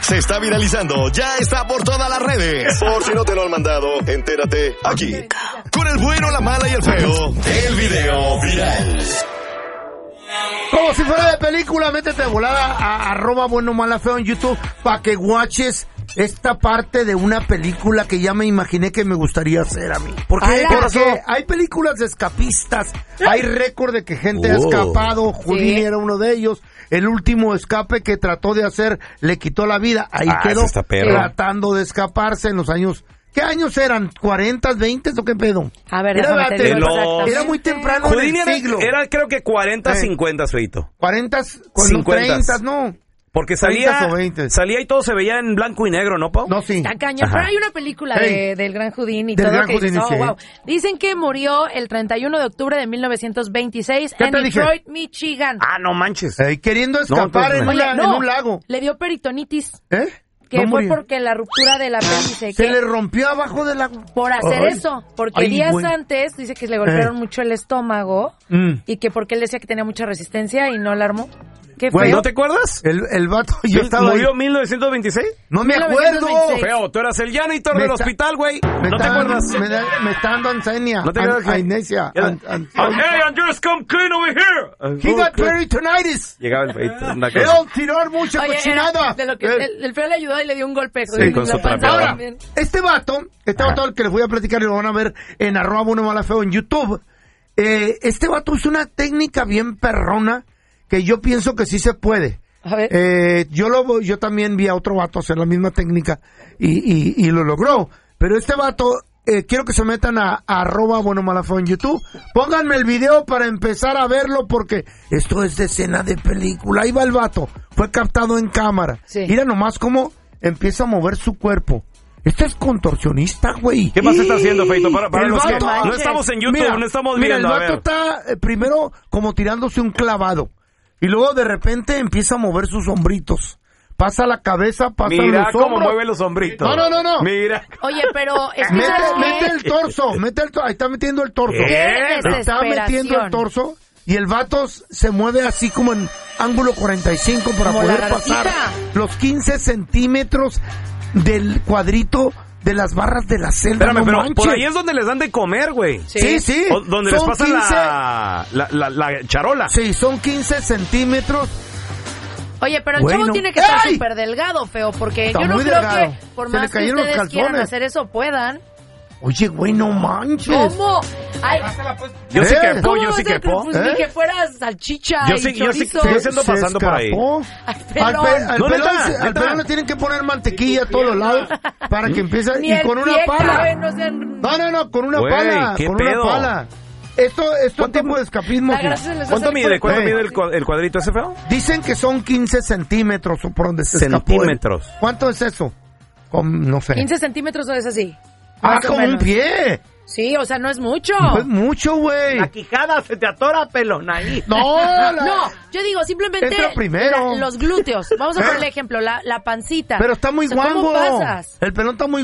se está viralizando, ya está por todas las redes. Por si no te lo han mandado, entérate aquí. Con el bueno, la mala y el feo, el video viral. Como si fuera de película, métete de volada a @buenomalafeo en YouTube para que watches esta parte de una película que ya me imaginé que me gustaría hacer a mí. ¿Por qué? Porque hay películas de escapistas, hay récord de que gente ha escapado, Houdini era uno de ellos. El último escape que trató de hacer le quitó la vida, ahí quedó tratando de escaparse en los años... ¿Qué años eran? ¿40, 20 o qué pedo? A ver, era muy temprano en el siglo. Era creo que 40, 50, feito. 40, 30, no. Porque salía y todo se veía en blanco y negro, ¿no, Pau? No, sí. Está cañón, pero hay una película del Gran Houdini y todo que dices, wow. Dicen que murió el 31 de octubre de 1926 en Detroit, Michigan. Ah, no manches. Queriendo escapar en un lago. Le dio peritonitis. Que fue porque la ruptura del apéndice. Se le rompió abajo del agua. Por hacer eso. Porque días antes dice que le golpearon mucho el estómago. Y que porque él decía que tenía mucha resistencia y no la armó. ¿Qué feo? ¿No te acuerdas? El vato, yo estaba ¿Murió en 1926? No me acuerdo. Feo, tú eras el janitor del hospital, güey. ¿No te acuerdas? Me está dando amnesia. ¿No te acuerdas? Amnesia. Hey, I'm just come clean over here. He got peritonitis. Llegaba el feito. Él tiró mucha cochinada. De lo que el feo le ayudó y le dio un golpe. Sí, con su Ahora, este vato al que les voy a platicar y lo van a ver en @buenomalafeo en YouTube. Este vato es una técnica bien perrona que yo pienso que sí se puede. A ver. Yo también vi a otro vato hacer la misma técnica y lo logró. Pero este vato, quiero que se metan a @buenomalafeo en YouTube. Pónganme el video para empezar a verlo porque esto es de escena de película. Ahí va el vato. Fue captado en cámara. Sí. Mira nomás cómo empieza a mover su cuerpo. Este es contorsionista, güey. ¿Qué más está haciendo, Feito? Para los que no estamos en YouTube, no estamos viendo. Mira, el vato está primero como tirándose un clavado. Y luego de repente empieza a mover sus hombritos. Pasa la cabeza, pasa los hombros. Mira cómo mueve los hombritos. No. Mira. Oye, pero... Mete el torso. Ahí está metiendo el torso. Está metiendo el torso. Y el vato se mueve así como en ángulo 45 para poder pasar los 15 centímetros del cuadrito de las barras de la celda. Espérame, pero por ahí es donde les dan de comer, güey. Sí. O donde les pasan la charola. Sí, son 15 centímetros. Oye, pero el chavo tiene que estar súper delgado, feo, porque yo no creo que por más que ustedes quieran hacer eso, puedan. Oye, güey, no manches. ¿Cómo? Ay, yo sí que pues ni que fuera salchicha y chorizo. Yo sí ando pasando por ahí. Al pelón le tienen que poner mantequilla a todos los lados para que empiece y con una pala. No, con una pala. Con una pala. Esto es tipo de escapismo. ¿Cuánto mide el cuadrito ese, feo? Dicen que son 15 centímetros por donde se escapó. Centímetros. ¿Cuánto es eso? No sé. 15 centímetros o es así. Como un pie. Sí, o sea, no es mucho. No es mucho, güey. La quijada se te atora, pelón, ahí. No, yo digo simplemente primero. Los glúteos. Vamos a poner el ejemplo, la pancita. Pero está muy guango. ¿Cómo pasas? El pelón está muy